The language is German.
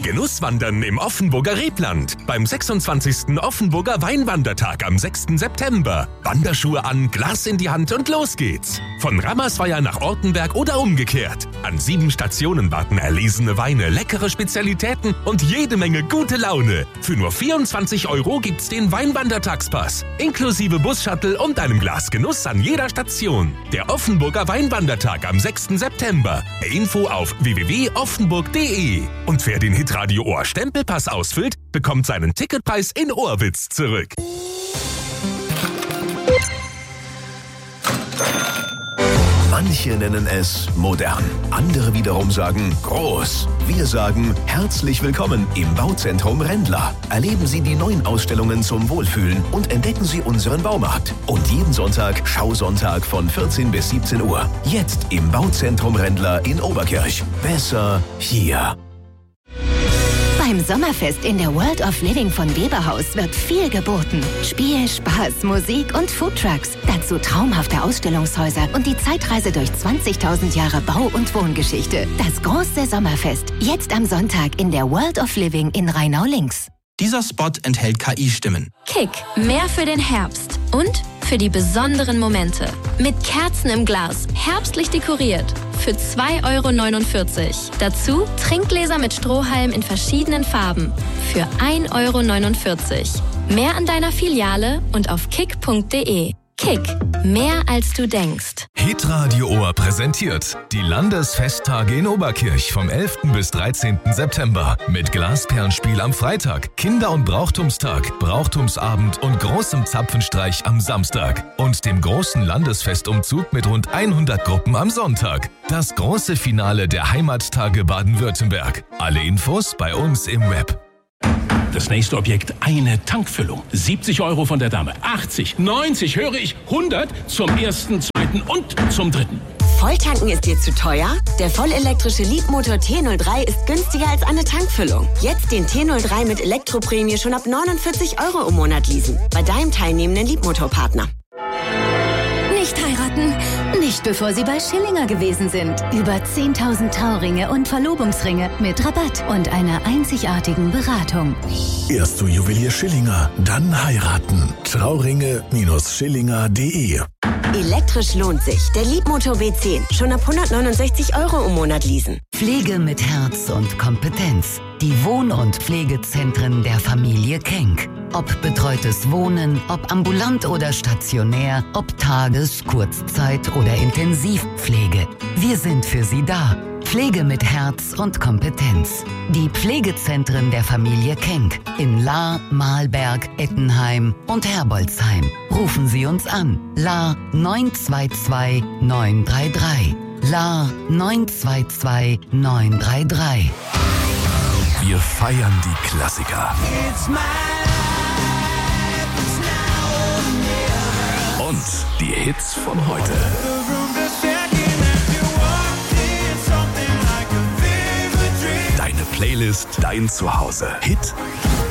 Genusswandern im Offenburger Rebland. Beim 26. Offenburger Weinwandertag am 6. September. Wanderschuhe an, Glas in die Hand und los geht's. Von Rammersweier nach Ortenberg oder umgekehrt. An 7 Stationen warten erlesene Weine, leckere Spezialitäten und jede Menge gute Laune. Für nur 24 € gibt's den Weinwandertagspass. Inklusive Bus-Shuttle und einem Glas Genuss an jeder Station. Der Offenburger Weinwandertag am 6. September. Info auf www.offenburg.de. Und wer den Hitradio Ohr Stempelpass ausfüllt, bekommt seinen Ticketpreis in Ohrwitz zurück. Manche nennen es modern, andere wiederum sagen groß. Wir sagen herzlich willkommen im Bauzentrum Rendler. Erleben Sie die neuen Ausstellungen zum Wohlfühlen und entdecken Sie unseren Baumarkt. Und jeden Sonntag Schausonntag von 14 bis 17 Uhr. Jetzt im Bauzentrum Rendler in Oberkirch. Besser hier. Beim Sommerfest in der World of Living von Weberhaus wird viel geboten. Spiel, Spaß, Musik und Foodtrucks. Dazu traumhafte Ausstellungshäuser und die Zeitreise durch 20.000 Jahre Bau- und Wohngeschichte. Das große Sommerfest. Jetzt am Sonntag in der World of Living in Rheinau-Links. Dieser Spot enthält KI-Stimmen. Kick, mehr für den Herbst und für die besonderen Momente. Mit Kerzen im Glas, herbstlich dekoriert. Für 2,49 €. Dazu Trinkgläser mit Strohhalm in verschiedenen Farben. Für 1,49 €. Mehr an deiner Filiale und auf kick.de. Kick, mehr als du denkst. Hitradio Ohr präsentiert die Landesfesttage in Oberkirch vom 11. bis 13. September mit Glasperlenspiel am Freitag, Kinder- und Brauchtumstag, Brauchtumsabend und großem Zapfenstreich am Samstag und dem großen Landesfestumzug mit rund 100 Gruppen am Sonntag. Das große Finale der Heimattage Baden-Württemberg. Alle Infos bei uns im Web. Das nächste Objekt, eine Tankfüllung. 70 € von der Dame, 80, 90, höre ich, 100 zum 1., 2. und zum 3. Volltanken ist dir zu teuer? Der vollelektrische Leapmotor T03 ist günstiger als eine Tankfüllung. Jetzt den T03 mit Elektroprämie schon ab 49 € im Monat leasen. Bei deinem teilnehmenden Leapmotor-Partner. Nicht heiraten, nicht bevor Sie bei Schillinger gewesen sind. Über 10.000 Trauringe und Verlobungsringe mit Rabatt und einer einzigartigen Beratung. Erst zu Juwelier Schillinger, dann heiraten. Trauringe-schillinger.de. Elektrisch lohnt sich. Der Leapmotor B10. Schon ab 169 € im Monat leasen. Pflege mit Herz und Kompetenz. Die Wohn- und Pflegezentren der Familie Kenk. Ob betreutes Wohnen, ob ambulant oder stationär, ob Tages-, Kurzzeit- oder Intensivpflege. Wir sind für Sie da. Pflege mit Herz und Kompetenz. Die Pflegezentren der Familie Kenk in Lahr, Mahlberg, Ettenheim und Herbolzheim. Rufen Sie uns an. Lahr 922 933. Lahr 922 933. Wir feiern die Klassiker. Und die Hits von heute. Deine Playlist, dein Zuhause. Hit